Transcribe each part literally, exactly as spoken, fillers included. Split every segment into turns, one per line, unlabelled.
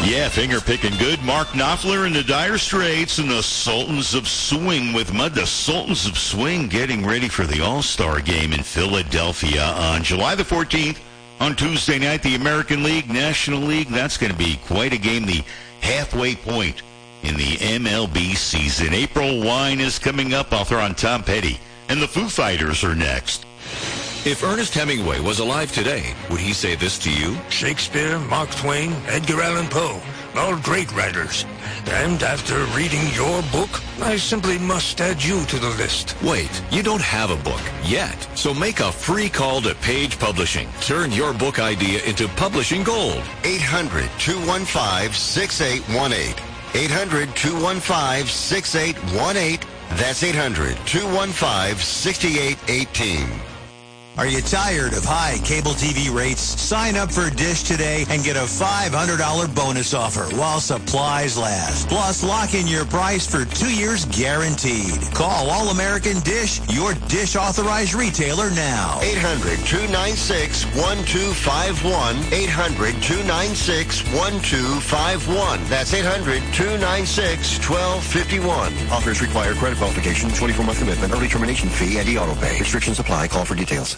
Yeah, finger picking good. Mark Knopfler and the Dire Straits and the Sultans of Swing with Mud. The Sultans of Swing getting ready for the All-Star Game in Philadelphia on July the fourteenth. On Tuesday night, the American League, National League. That's going to be quite a game, the halfway point in the M L B season. April Wine is coming up. I'll throw on Tom Petty. And the Foo Fighters are next.
If Ernest Hemingway was alive today, would he say this to you?
Shakespeare, Mark Twain, Edgar Allan Poe, all great writers. And after reading your book, I simply must add you to the list.
Wait, you don't have a book yet. So make a free call to Page Publishing. Turn your book idea into publishing gold.
eight hundred, two one five, six eight one eight. eight hundred, two one five, six eight one eight. That's eight hundred, two one five, six eight one eight.
Are you tired of high cable T V rates? Sign up for Dish today and get a five hundred dollars bonus offer while supplies last. Plus, lock in your price for two years guaranteed. Call All-American Dish, your Dish authorized retailer now.
eight hundred, two nine six, one two five one. eight hundred, two nine six, one two five one. That's eight hundred, two nine six, one two five one. Offers require credit qualification, twenty-four month commitment, early termination fee, and e-auto pay. Restrictions apply. Call for details.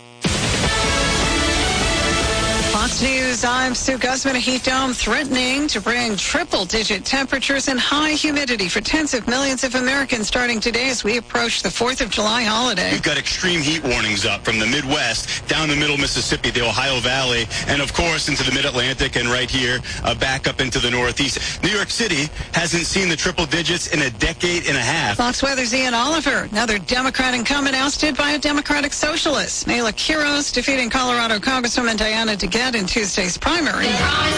Fox News, I'm Sue Guzman. A heat dome threatening to bring triple-digit temperatures and high humidity for tens of millions of Americans starting today as we approach the fourth of July holiday.
We've got extreme heat warnings up from the Midwest, down the middle Mississippi, the Ohio Valley, and, of course, into the Mid-Atlantic and right here uh, back up into the Northeast. New York City hasn't seen the triple digits in a decade and a half.
Fox Weather's Ian Oliver, another Democrat incumbent ousted by a Democratic socialist. Mayla Quiros defeating Colorado Congresswoman Diana DeGette in Tuesday's primary.